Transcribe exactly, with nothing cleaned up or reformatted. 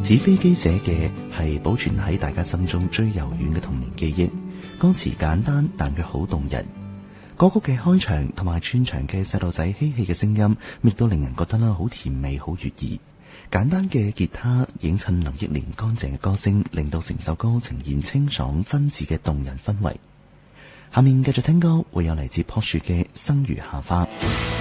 紙飛機寫嘅係保存喺大家心中最柔軟嘅童年記憶，歌詞簡單但佢好動人。歌曲嘅開場同埋串場嘅細路仔嬉戲嘅聲音，亦都令人覺得啦好甜美好悅耳。簡單嘅吉他映襯林憶蓮乾淨嘅歌聲，令到成首歌呈現清爽真摯嘅動人氛圍。下面繼續聽歌，會有嚟自朴樹嘅《生如夏花》。